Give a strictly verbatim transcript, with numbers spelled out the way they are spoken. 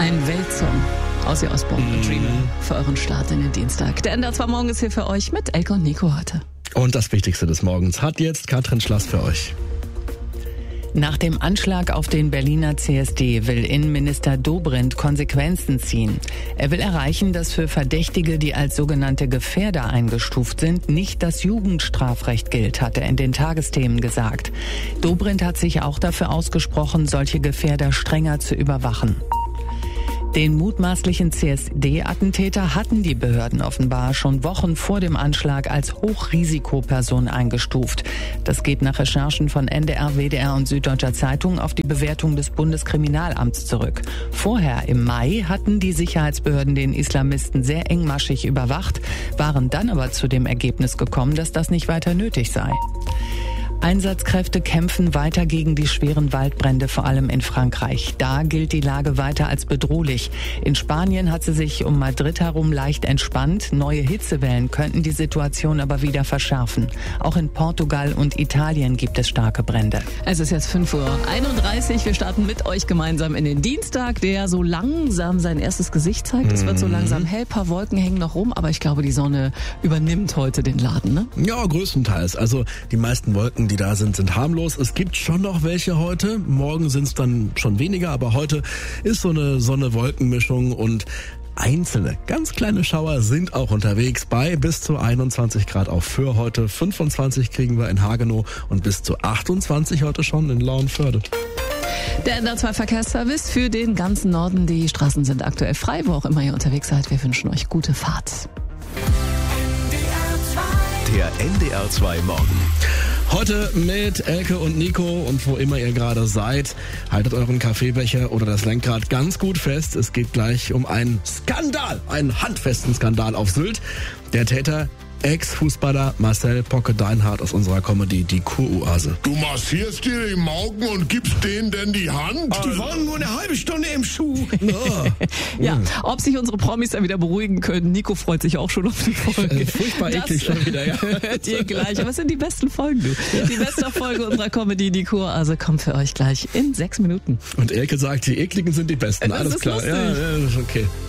Ein Weltsong. Ozzy Osbourne und Mm. Dreamer für euren Start in den Dienstag. Der N D R zwei Morgen ist hier für euch mit Elke und Nico heute. Und das Wichtigste des Morgens hat jetzt Katrin Schlass für euch. Nach dem Anschlag auf den Berliner C S D will Innenminister Dobrindt Konsequenzen ziehen. Er will erreichen, dass für Verdächtige, die als sogenannte Gefährder eingestuft sind, nicht das Jugendstrafrecht gilt, hat er in den Tagesthemen gesagt. Dobrindt hat sich auch dafür ausgesprochen, solche Gefährder strenger zu überwachen. Den mutmaßlichen C S D-Attentäter hatten die Behörden offenbar schon Wochen vor dem Anschlag als Hochrisikoperson eingestuft. Das geht nach Recherchen von N D R, W D R und Süddeutscher Zeitung auf die Bewertung des Bundeskriminalamts zurück. Vorher, im Mai, hatten die Sicherheitsbehörden den Islamisten sehr engmaschig überwacht, waren dann aber zu dem Ergebnis gekommen, dass das nicht weiter nötig sei. Einsatzkräfte kämpfen weiter gegen die schweren Waldbrände, vor allem in Frankreich. Da gilt die Lage weiter als bedrohlich. In Spanien hat sie sich um Madrid herum leicht entspannt. Neue Hitzewellen könnten die Situation aber wieder verschärfen. Auch in Portugal und Italien gibt es starke Brände. Es ist jetzt fünf Uhr einunddreißig. Wir starten mit euch gemeinsam in den Dienstag, der so langsam sein erstes Gesicht zeigt. Es wird so langsam hell, paar Wolken hängen noch rum, aber ich glaube, die Sonne übernimmt heute den Laden, ne? Ja, größtenteils. Also die meisten Wolken, die da sind, sind harmlos. Es gibt schon noch welche heute. Morgen sind es dann schon weniger, aber heute ist so eine Sonne-Wolken-Mischung und einzelne, ganz kleine Schauer sind auch unterwegs bei bis zu einundzwanzig Grad auch für heute. fünfundzwanzig kriegen wir in Hagenow und bis zu achtundzwanzig heute schon in Lauenförde. Der N D R zwei Verkehrsservice für den ganzen Norden. Die Straßen sind aktuell frei, wo auch immer ihr unterwegs seid. Wir wünschen euch gute Fahrt. Der N D R zwei Morgen. Heute mit Elke und Nico und wo immer ihr gerade seid, haltet euren Kaffeebecher oder das Lenkrad ganz gut fest. Es geht gleich um einen Skandal, einen handfesten Skandal auf Sylt. Der Täter, Ex-Fußballer Marcel Pocke-Deinhardt aus unserer Comedy Die Kuroase. Du massierst dir die Mauken und gibst denen denn die Hand? Die waren nur eine halbe Stunde im Schuh. Ja, ob sich unsere Promis dann wieder beruhigen können. Nico freut sich auch schon auf die Folge. Äh, furchtbar Das eklig schon wieder, ja. hört ihr gleich. Aber es sind die besten Folgen, du. Die beste Folge unserer Comedy Die Kuroase kommt für euch gleich in sechs Minuten. Und Elke sagt, die ekligen sind die besten. Das Alles ist klar. lustig. Ja, ja, das ist okay.